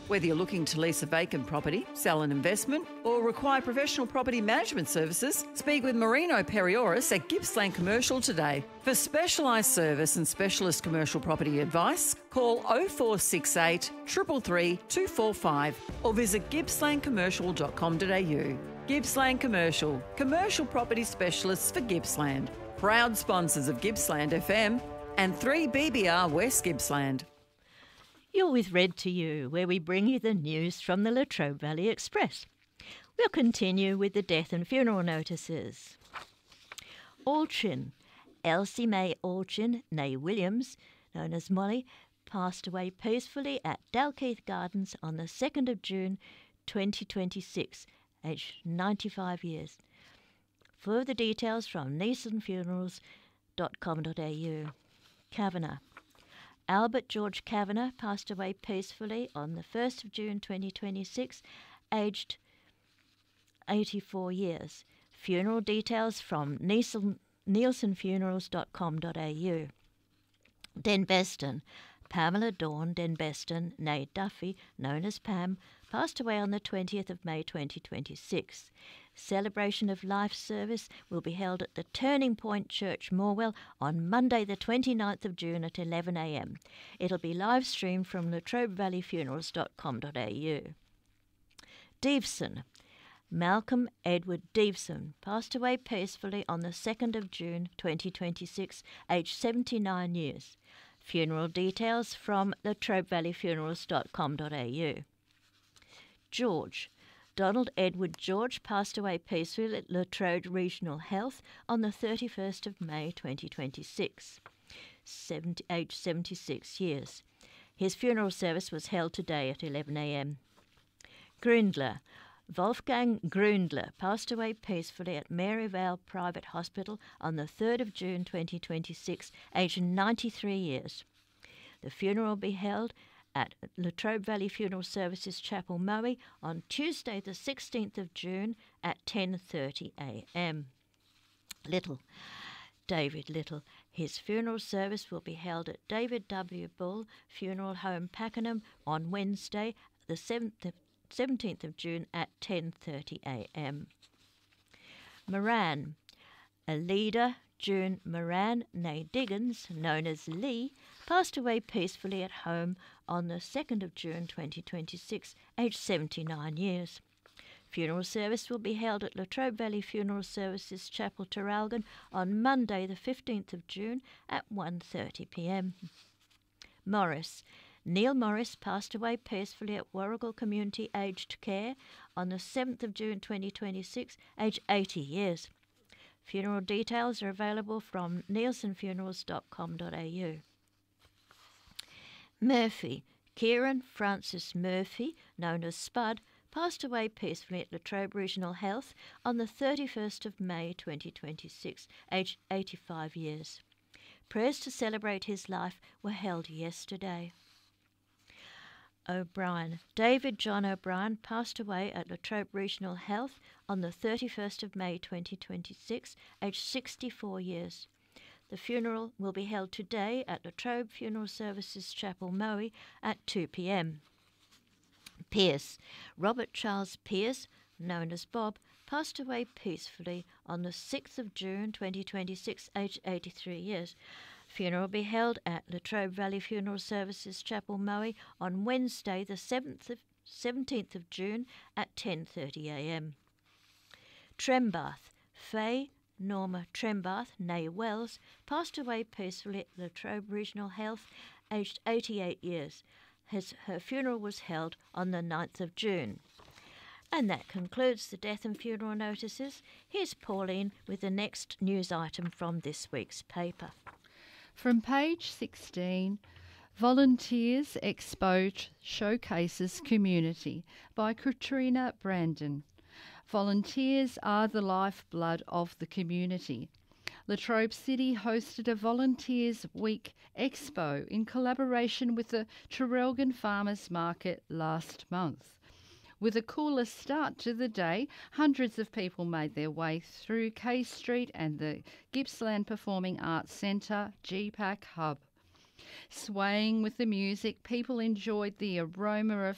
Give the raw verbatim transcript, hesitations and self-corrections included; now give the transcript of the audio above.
Whether you're looking to lease a vacant property, sell an investment, or require professional property management services, speak with Marino Perioris at Gippsland Commercial today. For specialised service and specialist commercial property advice, call oh four six eight, three three three, two four five or visit gippsland commercial dot com dot a u. Gippsland Commercial, commercial property specialists for Gippsland. Proud sponsors of Gippsland F M and three B B R West Gippsland. You're with Read to You, where we bring you the news from the Latrobe Valley Express. We'll continue with the death and funeral notices. Altrin. Elsie May Altrin, née Williams, known as Molly, passed away peacefully at Dalkeith Gardens on the second of June twenty twenty-six, aged ninety-five years. Further details from neeson funerals dot com dot a u. Kavanagh. Albert George Kavanagh passed away peacefully on the first of June twenty twenty-six, aged eighty-four years. Funeral details from neeson funerals dot com dot a u. Denbeston. Pamela Dawn Denbeston, née Duffy, known as Pam, passed away on the twentieth of May twenty twenty-six. Celebration of Life service will be held at the Turning Point Church, Morwell, on Monday the twenty-ninth of June at eleven a m. It'll be live streamed from latrobe valley funerals dot com dot a u. Deveson. Malcolm Edward Deveson passed away peacefully on the second of June twenty twenty-six, aged seventy-nine years. Funeral details from latrobe valley funerals dot com dot a u. George. Donald Edward George passed away peacefully at Latrobe Regional Health on the thirty-first of May twenty twenty-six, seventy, aged seventy-six years. His funeral service was held today at eleven a m. Grindler. Wolfgang Grundler passed away peacefully at Maryvale Private Hospital on the third of June twenty twenty-six, aged ninety-three years. The funeral will be held at Latrobe Valley Funeral Services Chapel, Moe, on Tuesday the sixteenth of June at ten thirty a m. Little. David Little. His funeral service will be held at David W. Bull Funeral Home, Pakenham, on Wednesday the seventeenth of June at ten thirty a m. Moran. Alida June Moran, née Diggins, known as Lee, passed away peacefully at home on the second of June twenty twenty-six, aged seventy-nine years. Funeral service will be held at Latrobe Valley Funeral Services Chapel, Traralgon, on Monday the fifteenth of June at one thirty p m. Morris. Neil Morris passed away peacefully at Warrigal Community Aged Care on the seventh of June twenty twenty-six, aged eighty years. Funeral details are available from neeson funerals dot com dot a u. Murphy. Kieran Francis Murphy, known as Spud, passed away peacefully at Latrobe Regional Health on the thirty-first of May twenty twenty-six, aged eighty-five years. Prayers to celebrate his life were held yesterday. O'Brien. David John O'Brien passed away at Latrobe Regional Health on the thirty-first of May twenty twenty-six, aged sixty-four years. The funeral will be held today at Latrobe Funeral Services Chapel, Moe, at two p m. Pearce. Robert Charles Pearce, known as Bob, passed away peacefully on the sixth of June twenty twenty-six, aged eighty-three years. Funeral will be held at Latrobe Valley Funeral Services Chapel, Moe, on Wednesday the seventeenth of June at ten thirty a m. Trembath. Faye Norma Trembath, née Wells, passed away peacefully at Latrobe Regional Health, aged eighty-eight years. His, her funeral was held on the ninth of June. And that concludes the death and funeral notices. Here's Pauline with the next news item from this week's paper. From page sixteen, Volunteers Expo Showcases Community by Katrina Brandon. Volunteers are the lifeblood of the community. Latrobe City hosted a Volunteers Week Expo in collaboration with the Traralgon Farmers Market last month. With a cooler start to the day, hundreds of people made their way through K Street and the Gippsland Performing Arts Centre G PAC Hub. Swaying with the music, people enjoyed the aroma of